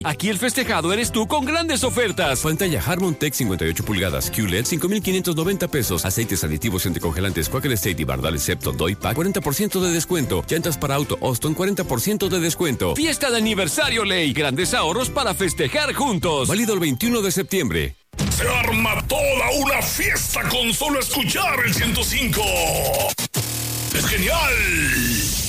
Aquí el festejado eres tú con grandes ofertas. Pantalla Harmon Tech 58 pulgadas QLED 5,590 pesos. Aceites aditivos y anticongelantes Quaker State y Bardal Septo Doy Pack 40% de descuento. Llantas para auto Austin 40% de descuento. Fiesta de aniversario Ley. Grandes ahorros para festejar juntos. Válido el 21 de septiembre. Se arma toda una fiesta con solo escuchar el 105. ¡Es genial!